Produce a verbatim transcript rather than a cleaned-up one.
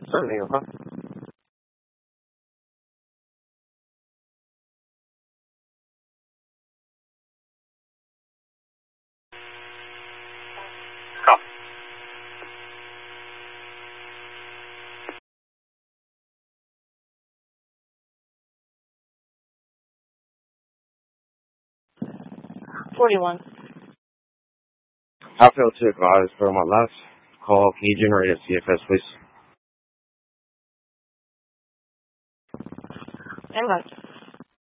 Certainly, uh-huh. Copy. forty-one. I failed to advise for my last call. Can you generate a C F S, please? Hang on.